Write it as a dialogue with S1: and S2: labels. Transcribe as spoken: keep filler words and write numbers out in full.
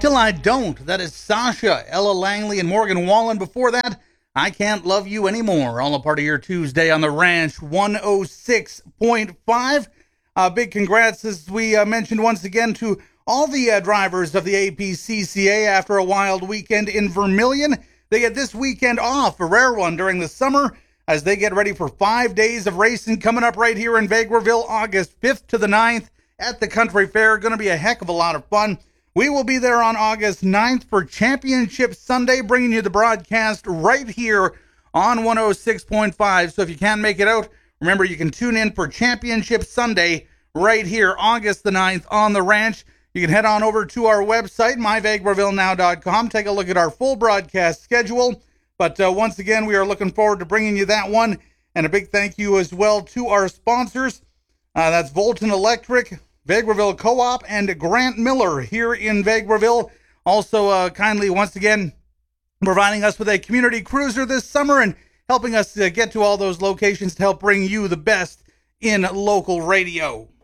S1: Till I Don't. That is Sasha, Ella Langley, and Morgan Wallen. Before that, I Can't Love You Anymore. All a part of your Tuesday on the Ranch one oh six point five. Uh, big congrats, as we uh, mentioned once again, to all the uh, drivers of the A P C C A after a wild weekend in Vermilion. They get this weekend off, a rare one during the summer, as they get ready for five days of racing coming up right here in Vegreville, August fifth to the ninth at the Country Fair. Going to be a heck of a lot of fun. We will be there on August ninth for Championship Sunday, bringing you the broadcast right here on one oh six point five. So if you can't make it out, remember you can tune in for Championship Sunday right here, August the ninth on the ranch. You can head on over to our website, my vegreville now dot com. Take a look at our full broadcast schedule. But uh, once again, we are looking forward to bringing you that one. And a big thank you as well to our sponsors. Uh, that's Volton Electric, Vegreville Co-op, and Grant Miller here in Vegreville. Also, uh, kindly, once again, providing us with a community cruiser this summer and helping us uh, get to all those locations to help bring you the best in local radio.